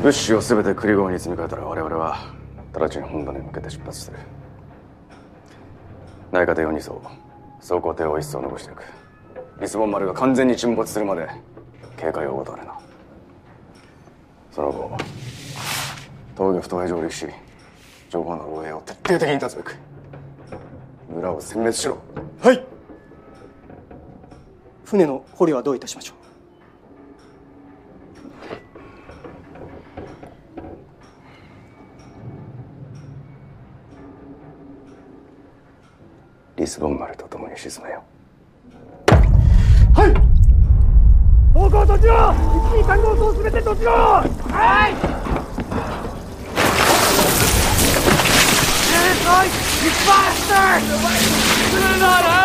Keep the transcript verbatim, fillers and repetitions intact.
物資を全てクリゴーに積み替えたら我々は直ちに本土に向けて出発する。内科艇をに艘、装甲艇をいっ艘残していく。リスボン丸が完全に沈没するまで警戒を怠れな。その後東魚埠頭へ上陸し、情報の漏洩を徹底的に断つべく村を殲滅しろ。 はい。船の捕虜はどういたしましょう。 リスボン丸と共に沈めよ。 はい。方向閉じろ。一時間号棟すべて閉じろ。はい。 You bastard! Do not